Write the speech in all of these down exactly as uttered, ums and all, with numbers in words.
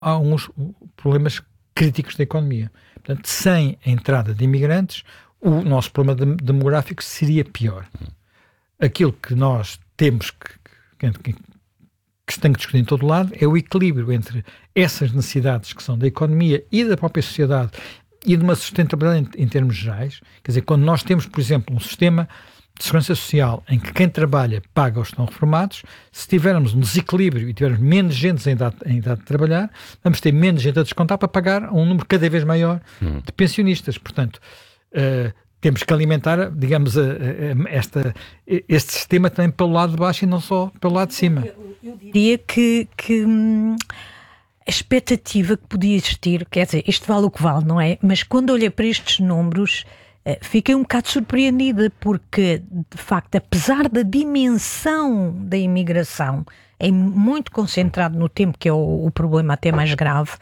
há uns problemas críticos da economia. Portanto, sem a entrada de imigrantes, o nosso problema demográfico seria pior. Aquilo que nós temos que, que, que, que se tem que discutir em todo lado é o equilíbrio entre essas necessidades que são da economia e da própria sociedade e de uma sustentabilidade em, em termos gerais. Quer dizer, quando nós temos, por exemplo, um sistema de segurança social em que quem trabalha paga os que estão reformados, se tivermos um desequilíbrio e tivermos menos gente em idade, em idade de trabalhar, vamos ter menos gente a descontar para pagar um número cada vez maior hum. de pensionistas. Portanto, uh, temos que alimentar, digamos, a, a, esta, este sistema também pelo lado de baixo e não só pelo lado de cima. Eu, eu diria que, que hum, a expectativa que podia existir, quer dizer, isto vale o que vale, não é? Mas quando olhei para estes números, uh, fiquei um bocado surpreendida, porque, de facto, apesar da dimensão da imigração, é muito concentrado no tempo, que é o, o problema até mais grave,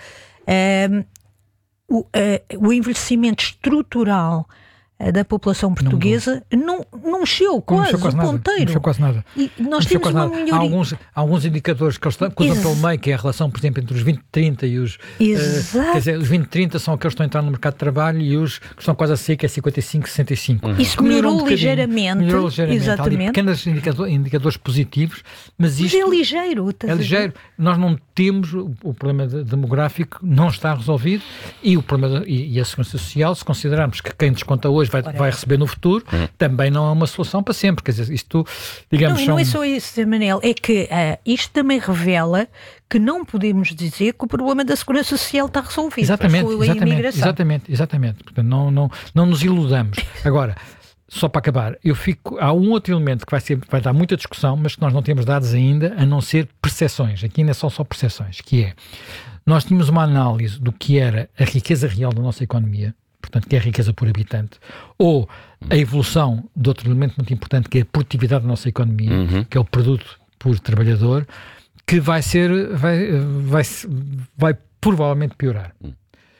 uh, o, uh, o envelhecimento estrutural da população portuguesa não, não, não mexeu quase, não mexeu quase o nada, ponteiro. Não mexeu quase nada. E nós temos uma melhoria. Há alguns, há alguns indicadores que eles estão, que usam pelo meio, que é a relação, por exemplo, entre os vinte e trinta e os... Exato. Uh, quer dizer, os vinte e trinta são aqueles que estão a entrar no mercado de trabalho e os que estão quase a sair, que é cinquenta e cinco, sessenta e cinco. Uhum. Isso melhorou um ligeiramente. Melhorou ligeiramente. Exatamente. Há ali pequenos indicadores, indicadores positivos, mas isto... Mas é ligeiro. É ligeiro. Nós não temos... O, o problema de, demográfico não está resolvido e, o problema de, e, e a segurança social, se considerarmos que quem desconta hoje vai, vai receber no futuro, hum. também não é uma solução para sempre. Quer dizer, isto, digamos... Não, são... não é só isso, Manel, é que uh, isto também revela que não podemos dizer que o problema da segurança social está resolvido. Exatamente, exatamente, exatamente, exatamente. Portanto, não, não, não nos iludamos. Agora, só para acabar, eu fico, há um outro elemento que vai, ser, vai dar muita discussão, mas que nós não temos dados ainda, a não ser percepções. Aqui ainda são só percepções, que é, nós tínhamos uma análise do que era a riqueza real da nossa economia, portanto, que é a riqueza por habitante, ou a evolução de outro elemento muito importante, que é a produtividade da nossa economia, uhum. que é o produto por trabalhador, que vai ser, vai, vai, vai provavelmente piorar. Uhum.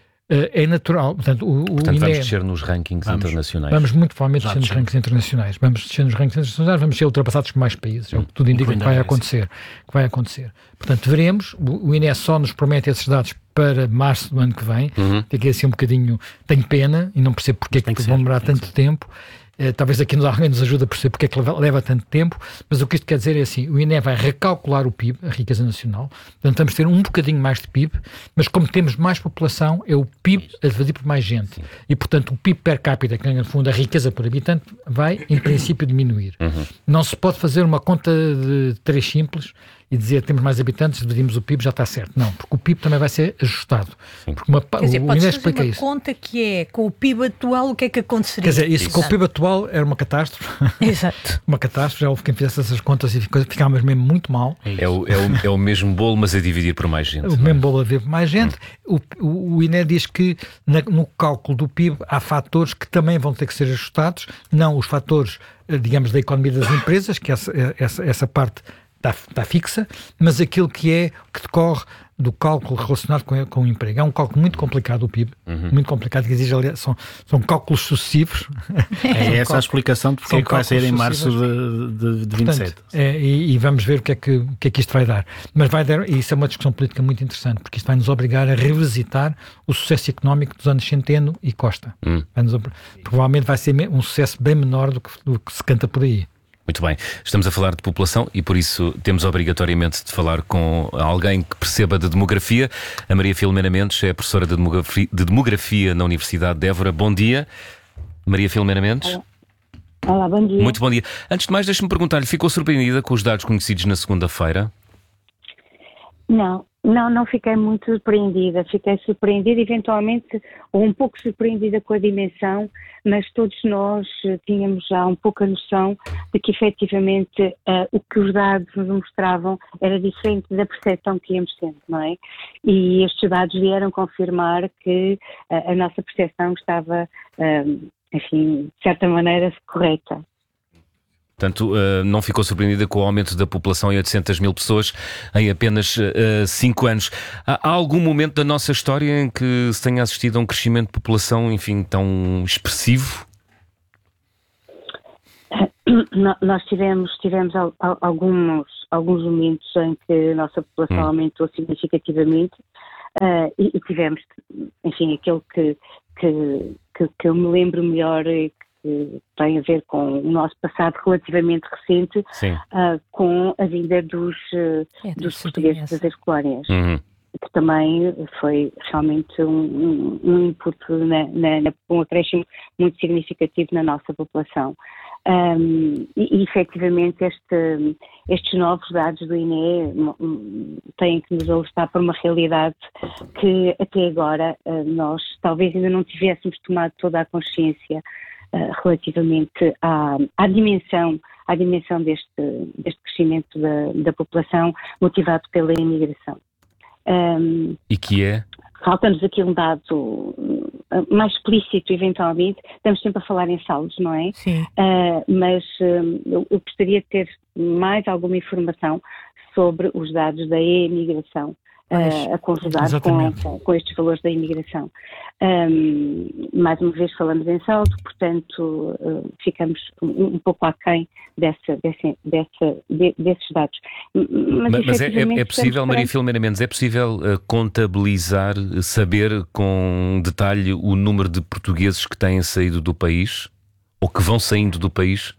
É natural, portanto, o, portanto o I N E... vamos descer nos rankings vamos, internacionais. Vamos muito provavelmente descer nos rankings internacionais. Vamos descer nos rankings internacionais, vamos ser ultrapassados por mais países. É o que tudo indica que vai acontecer. Que vai acontecer. Portanto, veremos. O, o I N E só nos promete esses dados para março do ano que vem. Uhum. Tem que ser um bocadinho... Tenho pena e não percebo porque é que, que vão demorar tanto tempo. Uh, talvez aqui alguém nos ajude a perceber porque é que leva, leva tanto tempo, mas o que isto quer dizer é assim, o I N E vai recalcular o P I B, a riqueza nacional, portanto vamos ter um bocadinho mais de P I B, mas como temos mais população, é o P I B a dividir por mais gente. Sim. E portanto o P I B per capita, que no fundo a riqueza por habitante, vai em princípio diminuir. Uhum. Não se pode fazer uma conta de três simples e dizer que temos mais habitantes, dividimos o P I B, já está certo. Não, porque o P I B também vai ser ajustado. Porque uma, Quer dizer, o pode I N E fazer explica uma isso. conta que é, com o P I B atual, o que é que aconteceria? Quer dizer, isso, isso. com o P I B atual era uma catástrofe. Exato. Uma catástrofe, já houve quem fizesse essas contas e ficávamos mesmo muito mal. É o, é, o, é o mesmo bolo, mas a dividir por mais gente. O mesmo é? bolo a dividir por mais gente. Hum. O, o, o I N E diz que na, no cálculo do P I B há fatores que também vão ter que ser ajustados, não os fatores, digamos, da economia das empresas, que essa, essa, essa parte Está, está fixa, mas aquilo que é que decorre do cálculo relacionado com, com o emprego. É um cálculo muito complicado, o P I B, uhum. muito complicado, que exige, aliás, são, são cálculos sucessivos. É essa a explicação de porque é que vai sair em março de, de, de vinte e sete. Portanto, é, e, e vamos ver o que, é que, o que é que isto vai dar. Mas vai dar, e isso é uma discussão política muito interessante, porque isto vai nos obrigar a revisitar o sucesso económico dos anos Centeno e Costa. Hum. Vai nos, provavelmente vai ser um sucesso bem menor do que, do que se canta por aí. Muito bem, estamos a falar de população e por isso temos obrigatoriamente de falar com alguém que perceba de demografia. A Maria Filomena Mendes é professora de demografia, de demografia na Universidade de Évora. Bom dia, Maria Filomena Mendes. Olá. Olá, bom dia. Muito bom dia. Antes de mais, deixe-me perguntar-lhe, ficou surpreendida com os dados conhecidos na segunda-feira? Não, não, não fiquei muito surpreendida. Fiquei surpreendida, eventualmente, ou um pouco surpreendida com a dimensão, mas todos nós tínhamos já um pouco a noção de que, efetivamente, uh, o que os dados nos mostravam era diferente da percepção que íamos tendo, não é? E estes dados vieram confirmar que uh, a nossa percepção estava, uh, enfim, de certa maneira, correta. Portanto, uh, não ficou surpreendida com o aumento da população em oitocentas mil pessoas em apenas cinco uh, anos. Há, há algum momento da nossa história em que se tenha assistido a um crescimento de população, enfim, tão expressivo? Nós tivemos, tivemos alguns, alguns momentos em que a nossa população hum. aumentou significativamente, uh, e, e tivemos, enfim, aquele que, que, que, que eu me lembro melhor e que tem a ver com o nosso passado relativamente recente, uh, com a vinda dos, uh, é, dos portugueses das ex-colónias. Uhum. Que também foi realmente um, um, um input, na, na, na, um acréscimo muito significativo na nossa população. Um, e, e efetivamente este, estes novos dados do I N E têm que nos alertar para uma realidade que até agora uh, nós talvez ainda não tivéssemos tomado toda a consciência uh, relativamente à, à dimensão, à dimensão deste, deste crescimento da, da população motivado pela imigração. Um, e que é? Falta-nos aqui um dado mais explícito, eventualmente. Estamos sempre a falar em saldos, não é? Sim. Uh, mas uh, eu, eu gostaria de ter mais alguma informação sobre os dados da e-imigração, uh, a conjugar com, com, com estes valores da imigração. Um, mais uma vez falamos em saldo, portanto uh, ficamos um, um pouco aquém dessa, dessa, dessa, de, desses dados. Mas, mas é, é, é possível, Maria Filomena Mendes, é possível uh, contabilizar, saber com detalhe o número de portugueses que têm saído do país ou que vão saindo do país?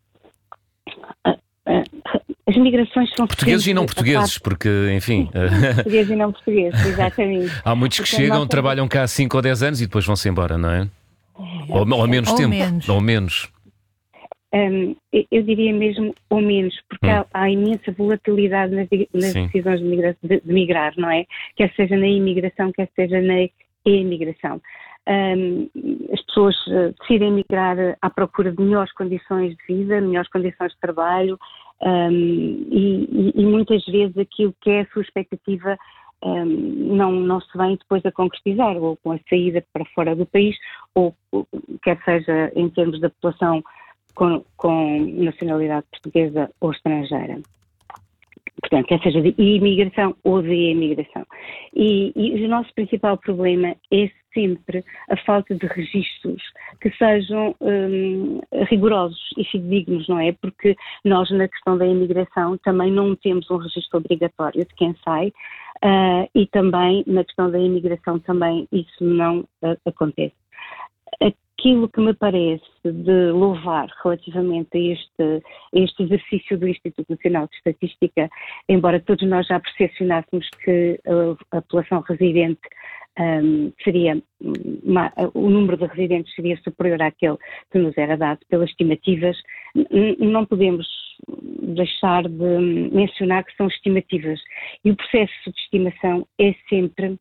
Uh, uh, As migrações são portugueses e não portugueses, porque, enfim... Portugueses e não portugueses, exatamente. Há muitos que porque chegam, nossa... trabalham cá há cinco ou dez anos e depois vão-se embora, não é? Ou, ou menos ou tempo, menos. ou menos. Um, eu diria mesmo ou menos, porque hum. há, há imensa volatilidade nas, nas decisões de, migra de, de migrar, não é? Quer seja na imigração, quer seja na emigração. Um, as pessoas uh, decidem migrar à procura de melhores condições de vida, melhores condições de trabalho, um, e, e, e muitas vezes aquilo que é a sua expectativa um, não, não se vem depois a concretizar, ou com a saída para fora do país, ou, ou quer seja em termos da população com, com nacionalidade portuguesa ou estrangeira. Portanto, quer seja de imigração ou de emigração. E, e o nosso principal problema é sempre a falta de registros que sejam um, rigorosos e fidedignos, não é? Porque nós, na questão da imigração, também não temos um registro obrigatório de quem sai, uh, e também, na questão da imigração, também isso não uh, acontece. Aquilo que me parece de louvar relativamente a este, a este exercício do Instituto Nacional de Estatística, embora todos nós já percepcionássemos que a, a população residente um, seria, uma, o número de residentes seria superior àquele que nos era dado pelas estimativas, não podemos deixar de mencionar que são estimativas e o processo de estimação é sempre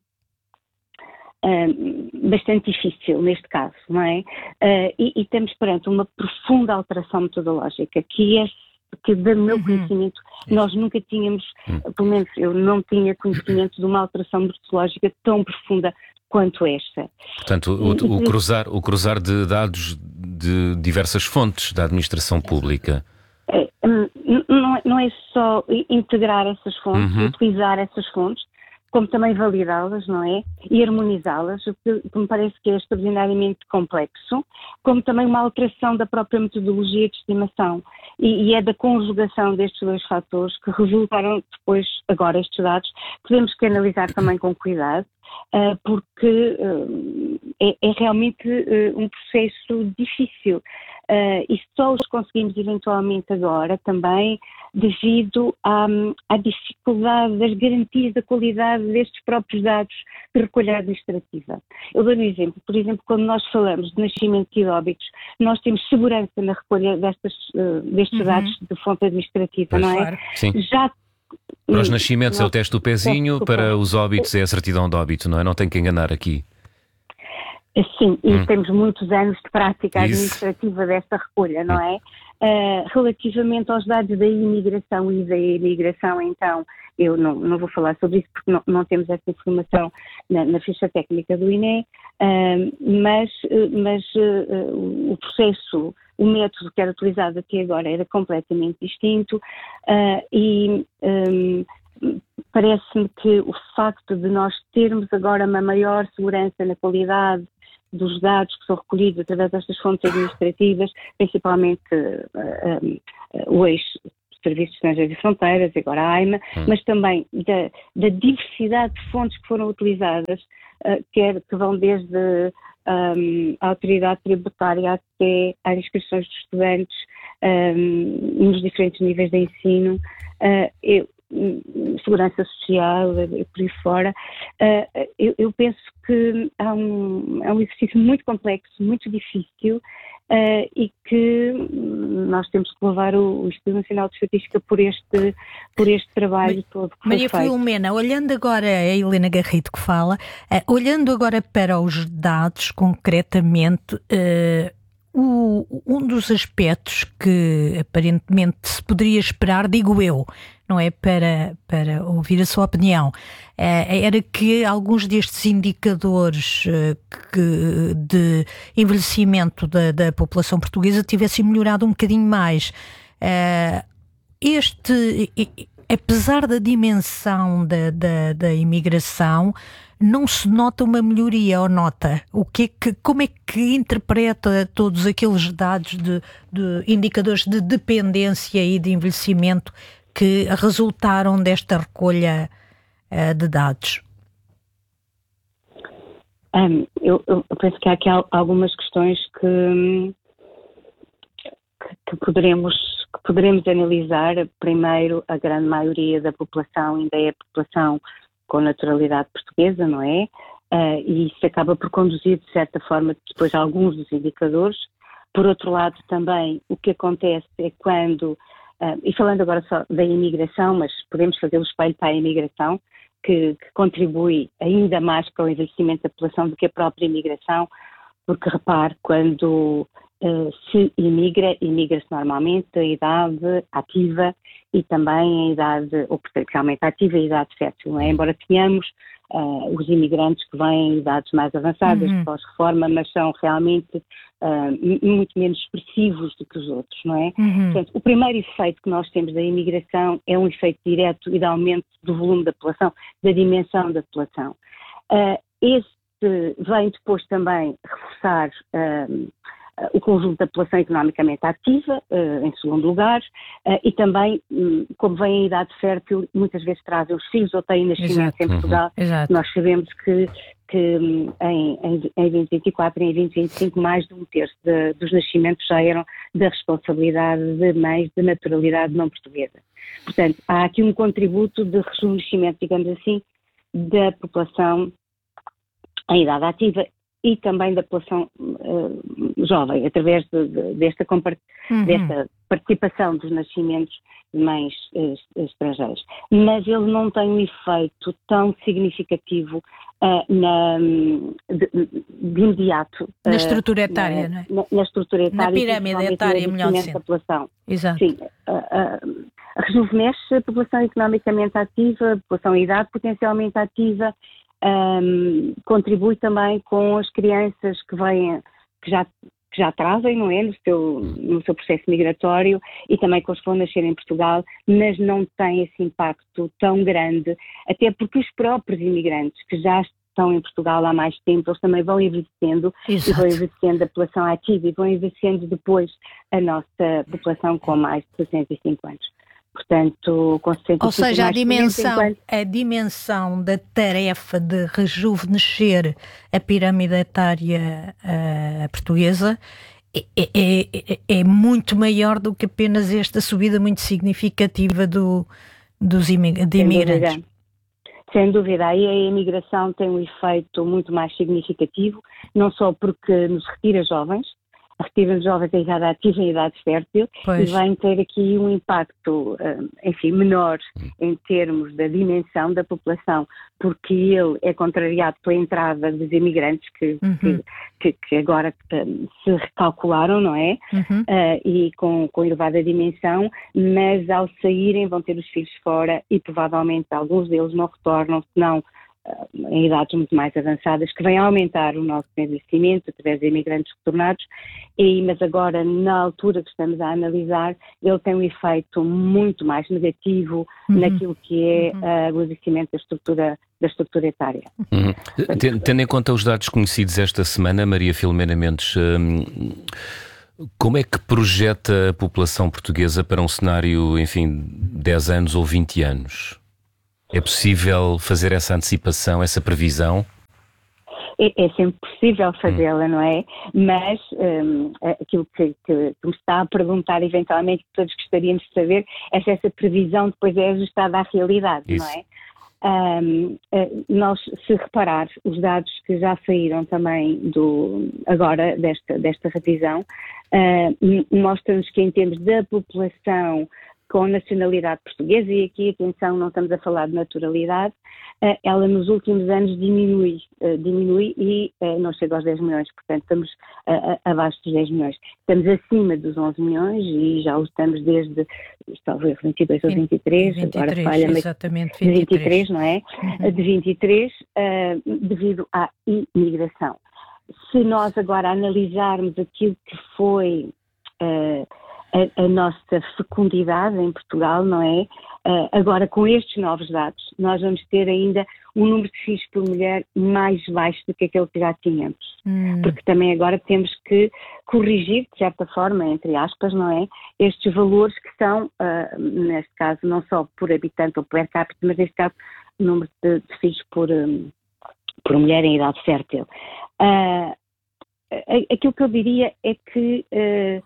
Uh, bastante difícil neste caso, não é? Uh, e, e estamos perante uma profunda alteração metodológica que é que, do meu uhum. conhecimento, nós nunca tínhamos, uhum. pelo menos eu não tinha conhecimento de uma alteração metodológica tão profunda quanto esta. Portanto, o, o, cruzar, o cruzar de dados de diversas fontes da administração pública. É, não, não é só integrar essas fontes, uhum. utilizar essas fontes, como também validá-las, não é? E harmonizá-las, o que, que me parece que é extraordinariamente complexo, como também uma alteração da própria metodologia de estimação. E, e é da conjugação destes dois fatores que resultaram depois, agora, estes dados, que temos que analisar também com cuidado, uh, porque uh, é, é realmente uh, um processo difícil. Uh, e só os conseguimos eventualmente agora também devido à, à dificuldade das garantias da qualidade destes próprios dados de recolha administrativa. Eu dou um exemplo. Por exemplo, quando nós falamos de nascimento e de óbitos, nós temos segurança na recolha destas, uh, destes uhum. dados de fonte administrativa, pois, não é? Claro. Sim. Já para os nascimentos não, é o teste do pezinho, para os óbitos é a certidão de óbito, não é? Não tem que enganar aqui. Sim, e hum. temos muitos anos de prática administrativa Isso. desta recolha, não é? Uh, relativamente aos dados da imigração e da emigração, então, eu não, não vou falar sobre isso porque não, não temos essa informação na, na ficha técnica do I N E, uh, mas, mas uh, o processo, o método que era utilizado até agora era completamente distinto uh, e um, parece-me que o facto de nós termos agora uma maior segurança na qualidade dos dados que são recolhidos através destas fontes administrativas, principalmente uh, uh, o eixo Serviço de Estrangeiros e Fronteiras, agora a AIMA, hum. mas também da, da diversidade de fontes que foram utilizadas, uh, quer que vão desde um, a autoridade tributária até às inscrições dos estudantes um, nos diferentes níveis de ensino, uh, eu, segurança social, por aí fora. Uh, eu, eu penso que há um, é um exercício muito complexo, muito difícil, uh, e que nós temos que levar o, o Instituto Nacional de Estatística por este, por este trabalho Ma- todo que foi Maria feito. Filomena, olhando agora, a Helena Garrido que fala, uh, olhando agora para os dados concretamente, uh, o, um dos aspectos que aparentemente se poderia esperar, digo eu, não é, para, para ouvir a sua opinião, era que alguns destes indicadores que, de envelhecimento da, da população portuguesa tivessem melhorado um bocadinho mais. Este, apesar da dimensão da, da, da imigração, não se nota uma melhoria, ou nota? O que é que, como é que interpreta todos aqueles dados de, de indicadores de dependência e de envelhecimento que resultaram desta recolha uh, de dados? Um, eu, eu penso que há aqui algumas questões que, que, que, poderemos, que poderemos analisar. Primeiro, a grande maioria da população ainda é a população com naturalidade portuguesa, não é? Uh, e isso acaba por conduzir, de certa forma, depois a alguns dos indicadores. Por outro lado, também, o que acontece é quando, uh, e falando agora só da imigração, mas podemos fazer o espelho para a imigração, que, que contribui ainda mais para o envelhecimento da população do que a própria imigração, porque, repare, quando uh, se imigra, imigra-se normalmente a idade ativa e também a idade, ou potencialmente ativa e a idade fértil, não é? Embora tenhamos uh, os imigrantes que vêm em idades mais avançadas, uhum. pós-reforma, mas são realmente uh, muito menos expressivos do que os outros, não é? Uhum. Portanto, o primeiro efeito que nós temos da imigração é um efeito direto e de aumento do volume da população, da dimensão da população. Uh, esse vem depois também reforçar uh, o conjunto da população economicamente ativa, uh, em segundo lugar, uh, e também, um, como vem a idade fértil, muitas vezes trazem os filhos ou têm nascimentos em Portugal. Exato. Nós sabemos que, que um, em, em, em vinte e vinte e quatro e em vinte e vinte e cinco mais de um terço de, dos nascimentos já eram da responsabilidade de mães de naturalidade não portuguesa. Portanto, há aqui um contributo de rejuvenescimento, digamos assim, da população em idade ativa e também da população uh, jovem, através de, de, desta, uhum. desta participação dos nascimentos de mães uh, estrangeiras. Mas ele não tem um efeito tão significativo uh, na, de, de imediato. Na uh, estrutura etária, na, não é? Na, na estrutura etária. Na pirâmide etária, melhor dizendo. Da população. Exato. Sim, uh, uh, rejuvenesce a população economicamente ativa, a população em idade potencialmente ativa. Um, contribui também com as crianças que vêm, que já, que já trazem, não é, no seu, no seu processo migratório e também com os que vão nascer em Portugal, mas não tem esse impacto tão grande, até porque os próprios imigrantes que já estão em Portugal há mais tempo, eles também vão envelhecendo. Exato. E vão envelhecendo a população ativa e vão envelhecendo depois a nossa população com mais de sessenta e cinco anos. Portanto, com sessenta e cinco Ou seja, a dimensão, enquanto... a dimensão da tarefa de rejuvenescer a pirâmide etária uh, portuguesa é, é, é, é muito maior do que apenas esta subida muito significativa do, dos imig- de imigrantes. Sem dúvida. Sem dúvida, aí a imigração tem um efeito muito mais significativo, não só porque nos retira jovens, retira jovens em idade ativa e em idade fértil, pois. E vem ter aqui um impacto, enfim, menor em termos da dimensão da população, porque ele é contrariado pela entrada dos imigrantes que, uhum. que, que, que agora um, se recalcularam, não é? Uhum. Uh, e com, com elevada dimensão, mas ao saírem vão ter os filhos fora e provavelmente alguns deles não retornam, senão em idades muito mais avançadas, que vem aumentar o nosso envelhecimento através de imigrantes retornados, e, mas agora, na altura que estamos a analisar, ele tem um efeito muito mais negativo uhum. naquilo que é uhum. o envelhecimento da estrutura, da estrutura etária. Uhum. Tendo em conta os dados conhecidos esta semana, Maria Filomena Mendes, hum, Como é que projeta a população portuguesa para um cenário, enfim, dez anos ou vinte anos? É possível fazer essa antecipação, essa previsão? É, é sempre possível fazê-la, hum. não é? Mas um, aquilo que, que, que me está a perguntar eventualmente, que todos gostaríamos de saber, é se essa previsão depois é ajustada à realidade, Isso. não é? Um, nós, se reparar, os dados que já saíram também do, agora desta, desta revisão, uh, mostram-nos que em termos da população com nacionalidade portuguesa, e aqui, atenção, não estamos a falar de naturalidade, uh, ela nos últimos anos diminui, uh, diminui e uh, não chega aos dez milhões, portanto estamos uh, abaixo dos dez milhões. Estamos acima dos onze milhões e já o estamos desde, talvez vinte e dois ou vinte e três, vinte e três, agora falha-me, exatamente, vinte e três. vinte e três, não é? Uhum. De vinte e três, uh, devido à imigração. Se nós agora analisarmos aquilo que foi uh, A, a nossa fecundidade em Portugal, não é? Uh, agora, com estes novos dados, nós vamos ter ainda um número de filhos por mulher mais baixo do que aquele que já tínhamos. Hum. Porque também agora temos que corrigir, de certa forma, entre aspas, não é? Estes valores que são, uh, neste caso, não só por habitante ou per capita, mas neste caso, o número de, de filhos por, um, por mulher em idade fértil. Uh, aquilo que eu diria é que uh,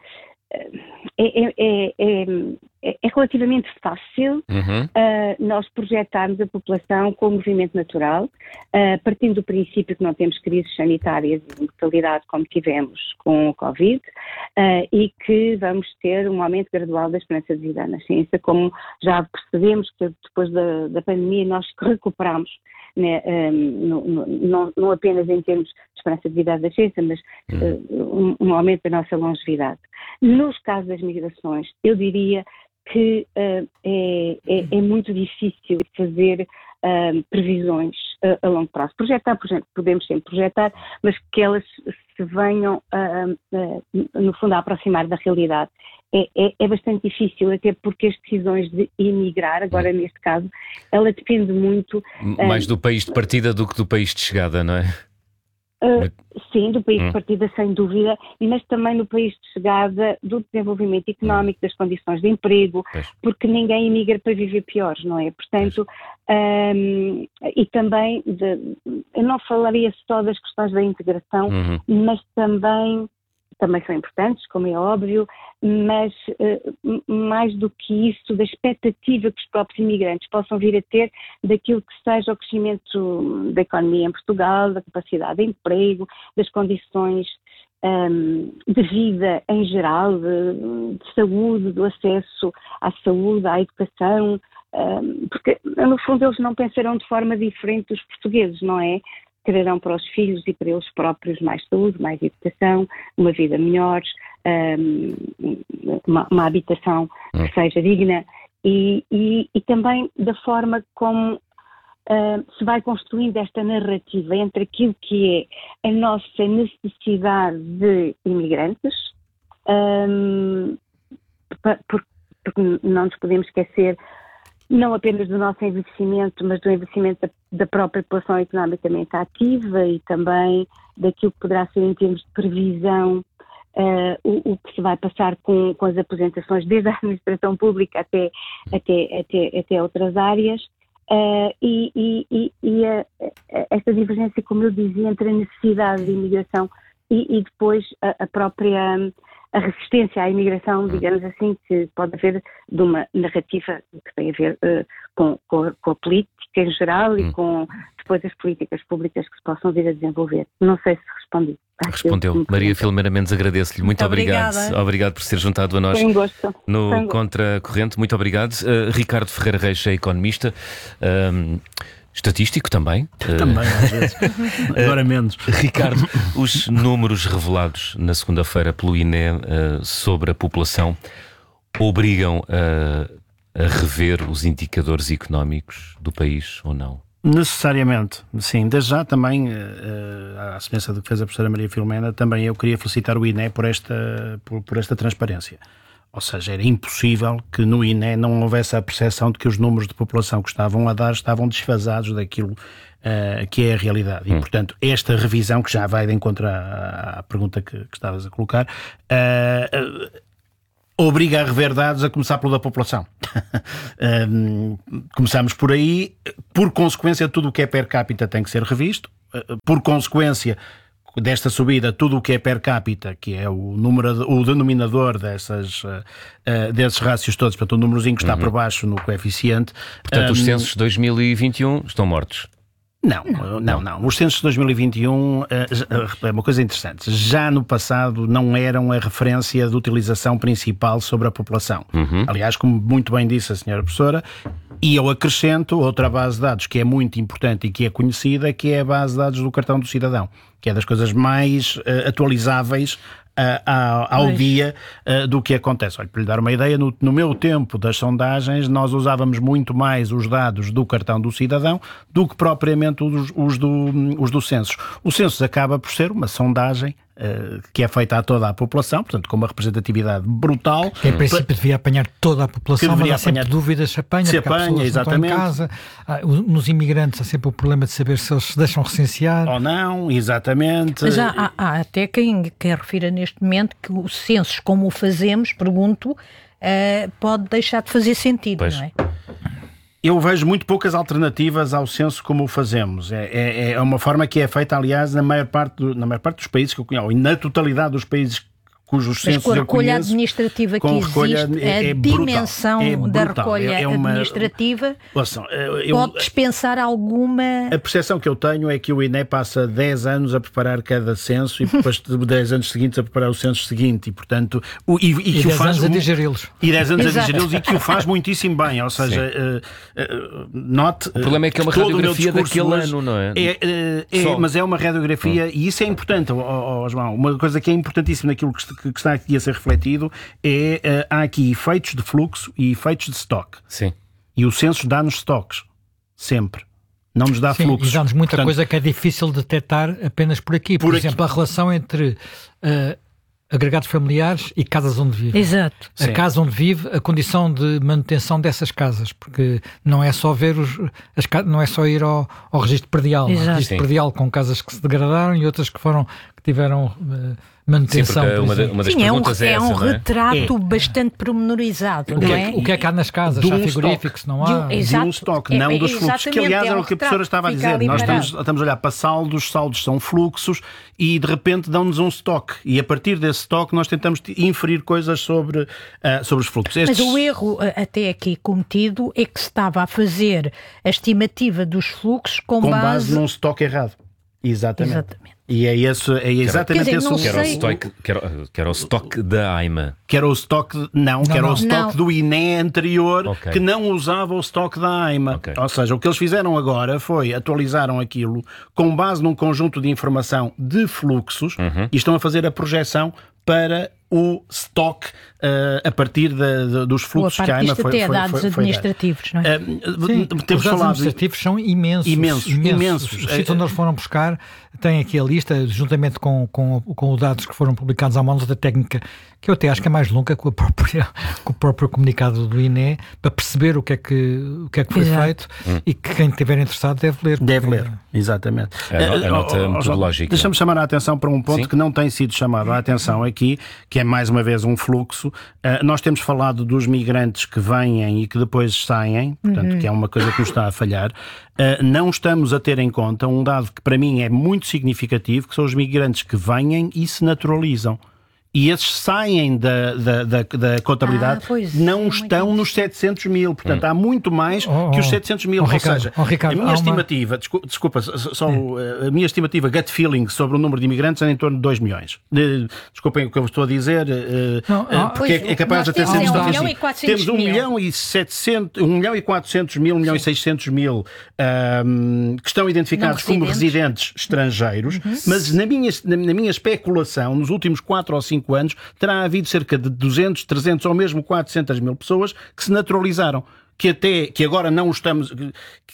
É, é, é, é relativamente fácil uhum. uh, nós projetarmos a população com o movimento natural, uh, partindo do princípio que não temos crises sanitárias e de mortalidade como tivemos com o Covid, uh, e que vamos ter um aumento gradual da esperança de vida na ciência, como já percebemos que depois da, da pandemia nós recuperamos, né, um, no, no, não, não apenas em termos de esperança de vida da ciência, mas uh, um, um aumento da nossa longevidade. Nos casos das migrações, eu diria que uh, é, é, é muito difícil fazer uh, previsões uh, a longo prazo. Projetar, por exemplo, podemos sempre projetar, mas que elas se venham, uh, uh, no fundo, a aproximar da realidade. É, é, é bastante difícil, até porque as decisões de emigrar, agora neste caso, ela depende muito... Uh, Mais do país de partida do que do país de chegada, não é? Uh, sim, do país hum. de partida, sem dúvida, mas também no país de chegada do desenvolvimento económico, das condições de emprego, pois. Porque ninguém emigra para viver piores, não é? Portanto, um, e também, de, eu não falaria só das questões da integração, uhum. mas também, também são importantes, como é óbvio, mas uh, mais do que isso, da expectativa que os próprios imigrantes possam vir a ter daquilo que seja o crescimento da economia em Portugal, da capacidade de emprego, das condições um, de vida em geral, de, de saúde, do acesso à saúde, à educação, um, porque no fundo eles não pensarão de forma diferente dos portugueses, não é? Quererão para os filhos e para eles próprios mais saúde, mais educação, uma vida melhor, um, uma, uma habitação que seja digna e, e, e também da forma como uh, se vai construindo esta narrativa entre aquilo que é a nossa necessidade de imigrantes, um, porque, porque não nos podemos esquecer não apenas do nosso envelhecimento, mas do envelhecimento da, da própria população economicamente ativa e também daquilo que poderá ser em termos de previsão, uh, o, o que se vai passar com, com as aposentações, desde a administração pública até, até, até, até outras áreas, uh, e, e, e, e a, a, esta divergência, como eu dizia, entre a necessidade de imigração e, e depois a, a própria... a resistência à imigração, digamos assim, que pode haver de uma narrativa que tem a ver uh, com, com, com a política em geral e com depois as políticas públicas que se possam vir a desenvolver. Não sei se respondi. Respondeu. Maria Filomena Mendes, agradeço-lhe. Muito, muito obrigado. Obrigada. Obrigado por ser juntado a nós Foi um gosto. no Foi um gosto. Contracorrente. Muito obrigado. Uh, Ricardo Ferreira Reis é economista. Um, Estatístico também. Também, às vezes. Agora menos. Ricardo, os números revelados na segunda-feira pelo I N E uh, sobre a população obrigam a, a rever os indicadores económicos do país ou não? Necessariamente, sim. Desde já também, uh, à semelhança do que fez a professora Maria Filomena, também eu queria felicitar o I N E por esta, por, por esta transparência. Ou seja, era impossível que no I N E não houvesse a percepção de que os números de população que estavam a dar estavam desfasados daquilo uh, que é a realidade. E, hum. portanto, esta revisão, que já vai de encontro à, à pergunta que, que estavas a colocar, uh, uh, obriga a rever dados, a começar pelo da população. um, começamos por aí. Por consequência, tudo o que é per capita tem que ser revisto. Uh, por consequência desta subida, tudo o que é per capita, que é o, número, o denominador dessas, uh, uh, desses rácios todos, portanto o númerozinho que está uhum. por baixo no coeficiente. Portanto, um, os censos de dois mil e vinte e um estão mortos? Não, não, não, não. Os censos de dois mil e vinte e um é uma coisa interessante. Já no passado não eram a referência de utilização principal sobre a população. Uhum. Aliás, como muito bem disse a senhora professora, e eu acrescento outra base de dados que é muito importante e que é conhecida, que é a base de dados do cartão do cidadão, que é das coisas mais uh, atualizáveis uh, ao, ao dia uh, do que acontece. Olha, para lhe dar uma ideia, no, no meu tempo das sondagens, nós usávamos muito mais os dados do cartão do cidadão do que propriamente os, os, do, os do censo. O censo acaba por ser uma sondagem uh, que é feita a toda a população, portanto, com uma representatividade brutal. Que em princípio para... devia apanhar toda a população, mas há sempre apanhar... dúvidas se apanha, se apanha, exatamente. Em casa. Ah, nos imigrantes há sempre o problema de saber se eles se deixam recensear. Ou não, exatamente. Mas há, há, há até quem, quem refira neste momento que os censos, como o fazemos, pergunto, uh, pode deixar de fazer sentido, pois. Não é? Eu vejo muito poucas alternativas ao censo como o fazemos. É, é, é uma forma que é feita, aliás, na maior parte, do, na maior parte dos países que eu conheço, e na totalidade dos países cujos censos eu conheço. Mas com a recolha administrativa que existe, é, é a dimensão é da recolha é, é uma, administrativa ouçam, eu, pode dispensar alguma... A percepção que eu tenho é que o I N E passa dez anos a preparar cada censo e depois de dez anos seguintes a preparar o censo seguinte e, portanto... O, e, e, e que dez o faz anos a digeri-los. E dez anos Exato. a digeri-los e que o faz muitíssimo bem. Ou seja, uh, uh, note... O problema é que é uma radiografia daquele hoje, ano, não é? É, é, é mas é uma radiografia hum. e isso é importante, oh, oh, João. Uma coisa que é importantíssima naquilo que, que está aqui a ser refletido é, uh, há aqui efeitos de fluxo e efeitos de stock. Sim. E o censo dá-nos stocks, sempre. Não nos dá Sim, fluxo. E dá-nos muita Portanto, coisa que é difícil detectar apenas por aqui. Por, por exemplo, aqui. a relação entre uh, agregados familiares e casas onde vive. Exato. A Sim. casa onde vive, a condição de manutenção dessas casas, porque não é só ver os, as, não é só ir ao, ao registro predial. Exato. Registro Sim. predial com casas que se degradaram e outras que foram que tiveram uh, manutenção. Sim, uma, uma das Sim, perguntas é um, é, essa, é um não é? retrato é. bastante pormenorizado, o não que é? é? O que é que há nas casas? Já um frigorífico, se não há? De, de um estoque, não é, dos fluxos. Que aliás é, um é o que a professora estava a dizer. Nós estamos, estamos a olhar para saldos, saldos são fluxos e de repente dão-nos um estoque. E a partir desse estoque nós tentamos inferir coisas sobre, uh, sobre os fluxos. Estes... Mas o erro até aqui cometido é que se estava a fazer a estimativa dos fluxos com, com base... base num estoque errado. Exatamente. Exatamente. E é, esse, é exatamente dizer, esse o que era o estoque, que era, que era o estoque da AIMA. Que era o estoque, não, não que era não. o estoque do I N E anterior, okay. que não usava o estoque da AIMA. Okay. Ou seja, o que eles fizeram agora foi atualizaram aquilo com base num conjunto de informação de fluxos uhum. e estão a fazer a projeção para o stock uh, a partir de, de, dos fluxos que a AIMA foi, até foi, dados foi, foi administrativos, não é? Uh, Sim, temos os dados administrativos de... são imensos. Imensos, imensos. imensos. Os sítios onde eles foram buscar têm aqui a lista, juntamente com, com, com os dados que foram publicados à mão da técnica, que eu até acho que é mais longa que, a própria, que o próprio comunicado do I N E, para perceber o que é que, o que, é que foi Exato. feito hum. e que quem estiver interessado deve ler. Deve porque... ler, exatamente. É a, a nota uh, metodológica. Deixa-me chamar a atenção para um ponto Sim? que não tem sido chamado a atenção aqui, que é mais uma vez um fluxo. Uh, nós temos falado dos migrantes que vêm e que depois saem, portanto, uhum. que é uma coisa que nos está a falhar. Uh, não estamos a ter em conta um dado que para mim é muito significativo, que são os migrantes que vêm e se naturalizam. E esses saem da, da, da, da contabilidade, ah, pois, não é estão nos setecentos mil. Portanto, hum. há muito mais oh, que os setecentos mil. Oh, ou Ricardo, seja, oh, Ricardo, a minha estimativa, uma... desculpa, só a minha estimativa gut feeling sobre o número de imigrantes é em torno de dois milhões. De, desculpem o que eu estou a dizer, não, uh, porque pois, é, é capaz de até ser um milhão e Temos um milhão e setecentos, um milhão e quatrocentos mil, um milhão e seiscentos mil um, que estão identificados como residentes estrangeiros, uhum. mas na minha, na, na minha especulação, nos últimos quatro ou cinco anos, terá havido cerca de duzentos, trezentos ou mesmo quatrocentas mil pessoas que se naturalizaram, que até, que agora não estamos... Que,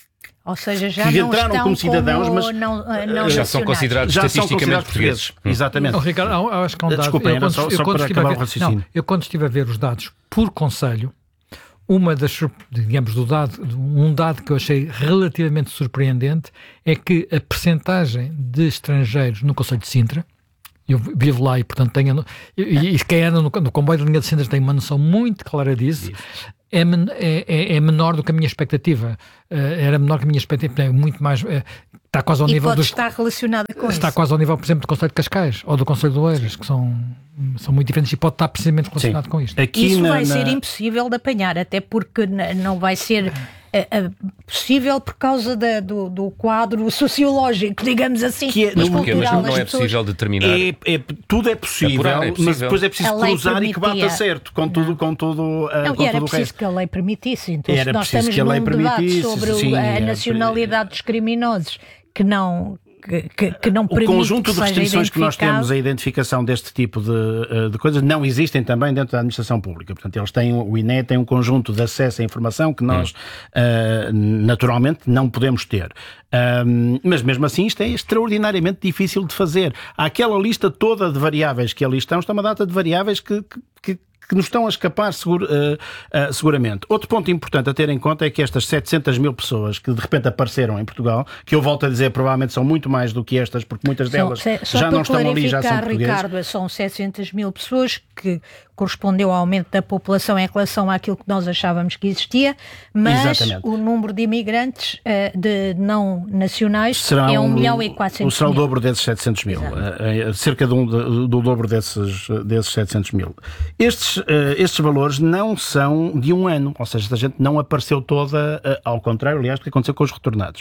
Ou seja, já que não entraram estão como cidadãos, como mas não, não já são considerados já são estatisticamente considerados portugueses. portugueses. Exatamente. Não, Ricardo, há- há- acho que há um dado. Desculpem, eu, era quando, só- eu, só quando para estive a acabar ver, o raciocínio. não, eu quando estive a ver os dados por conselho, uma das, sur- digamos, do dado, um dado que eu achei relativamente surpreendente é que a percentagem de estrangeiros no Conselho de Sintra, eu vivo lá e, portanto, tenho, e, e quem anda no, no comboio da linha de Sintra tem uma noção muito clara disso, é, men- é, é- é menor do que a minha expectativa. Eh, era menor que a minha expectativa, é muito mais. eh, está quase ao E nível pode dos. estar relacionada com Está isso. quase ao nível, por exemplo, do Conselho de Cascais ou do Conselho de Oeiras, que são, são muito diferentes e pode estar precisamente relacionado Sim. com isto. Aqui Isso na- vai na- ser impossível de apanhar, até porque n- não vai ser eh, eh, possível por causa da- do, do quadro sociológico, digamos assim, Que é- e mas Porquê? Mas cultural não das é pessoas. possível determinar. É, é- tudo é possível, Apurar é possível. mas depois é preciso A lei cruzar e que bata permitia. certo com tudo, com tudo, ah, Não, com e era tudo o preciso resto. que a lei permitisse. Então, Era se nós preciso estamos que a lei num debate permitisse, sobre o- sim, a era- nacionalidade dos criminosos que não, que, que, que não O permite conjunto que de seja restrições que nós identificado. temos a identificação deste tipo de, eh, de coisas não existem também dentro da administração pública. Portanto, eles têm, o I N E tem um conjunto de acesso à informação que nós eh, naturalmente não podemos ter. Ahm, mas mesmo assim isto é extraordinariamente difícil de fazer. Há aquela lista toda de variáveis que ali estão, está uma data de variáveis que, que, que que nos estão a escapar seguro, uh, uh, seguramente. Outro ponto importante a ter em conta é que estas setecentas mil pessoas que de repente apareceram em Portugal, que eu volto a dizer provavelmente são muito mais do que estas, porque muitas delas São- só já para não estão ali, já são clarificar, portugueses. Ricardo, são setecentas mil pessoas, que correspondeu ao aumento da população em relação àquilo que nós achávamos que existia, mas Exatamente. o número de imigrantes eh, de não nacionais Será é um um- milhão e quatrocentos será o mil. dobro desses setecentos mil, eh, eh, cerca de um, de- do dobro desses, desses setecentos mil. Estes, eh, estes valores não são de um ano, ou seja, esta gente não apareceu toda, eh, ao contrário, aliás, do que aconteceu com os retornados.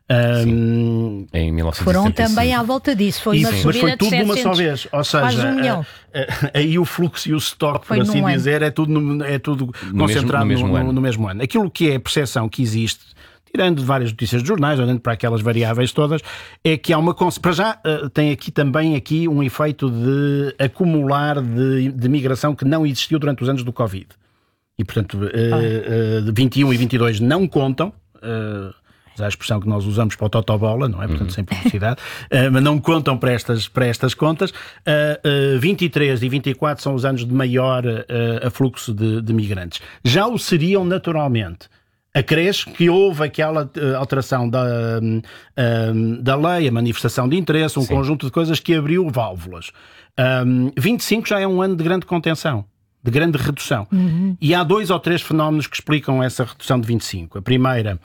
Um, Em mil novecentos e Foram setenta e cinco. também à volta disso. Foi Isso, uma mas subida foi de tudo de uma só setecentos, vez, ou seja, quase um milhão. eh, eh, aí o fluxo e o estoque, Foi por assim num ano. dizer, é tudo, no- é tudo No concentrado mesmo- no mesmo no, ano. no mesmo ano. Aquilo que é a percepção que existe, tirando várias notícias de jornais, olhando para aquelas variáveis todas, é que há uma... cons- Para já, eh, tem aqui também aqui um efeito de acumular de, de migração que não existiu durante os anos do Covid. E, portanto, eh, eh, de vinte e um e vinte e dois não contam, eh, a expressão que nós usamos para o totobola, não é? Portanto, sem publicidade, eh, mas não contam para estas, para estas contas. Eh, eh, vinte e três e vinte e quatro são os anos de maior eh, afluxo de, de migrantes. Já o seriam naturalmente. Acresce que houve aquela eh, alteração da, hum, hum, da lei, a manifestação de interesse, um Sim. conjunto de coisas que abriu válvulas. Um, vinte e cinco já é um ano de grande contenção, de grande redução. E há dois ou três fenómenos que explicam essa redução de vinte e cinco. A primeira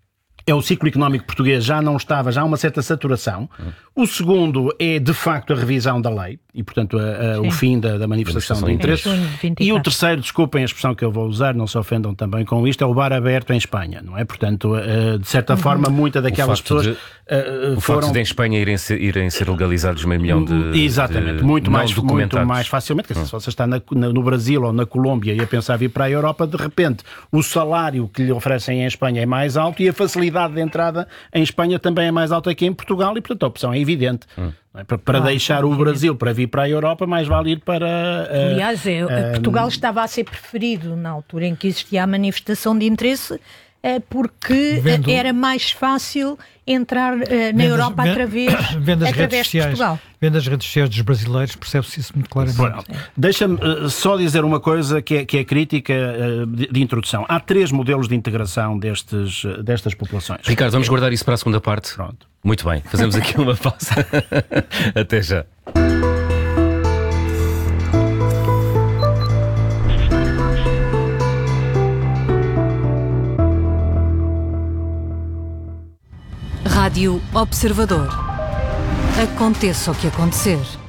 é o ciclo económico português já não estava, já há uma certa saturação. O segundo é, de facto, a revisão da lei e, portanto, a, a, o fim da, da manifestação de interesse. Em junho de vinte e E o quatro. terceiro, desculpem a expressão que eu vou usar, não se ofendam também com isto, é o bar aberto em Espanha, não é? Portanto, eh, de certa forma, muita daquelas facto pessoas de- eh, O foram... facto de em Espanha irem ser, irem ser legalizados meio milhão de. Exatamente, de muito, não mais, muito documentados. mais facilmente. Quer dizer, se você está na- na- no Brasil ou na Colômbia e a pensar vir para a Europa, de repente o salário que lhe oferecem em Espanha é mais alto e a facilidade de entrada em Espanha também é mais alta que em Portugal e, portanto, a opção é evidente. Não é? Para, para deixar o Brasil para vir para a Europa, mais vale ir para... eh, Aliás, eu- Portugal estava a ser preferido na altura em que existia a manifestação de interesse, eh, porque Vendo- eh, era mais fácil entrar eh, na Vendo as- Europa ven- através, vendo as redes através de sociais, Portugal. vendo as redes sociais dos brasileiros, percebe-se isso muito claramente. Bueno, deixa-me eh, só dizer uma coisa que é, que é crítica eh, de, de introdução. Há três modelos de integração destes, eh, destas populações. Ricardo, vamos guardar isso para a segunda parte. Pronto. Muito bem, fazemos aqui uma pausa. Até já. Rádio Observador. Aconteça o que acontecer.